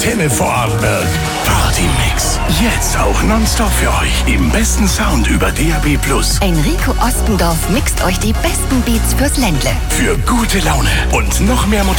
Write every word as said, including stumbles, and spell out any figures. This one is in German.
Antenne Vorarlberg. Party-Mix. Jetzt auch nonstop für euch. Im besten Sound über D A B plus. Enrico Ostendorf mixt euch die besten Beats fürs Ländle. Für gute Laune und noch mehr Motivation.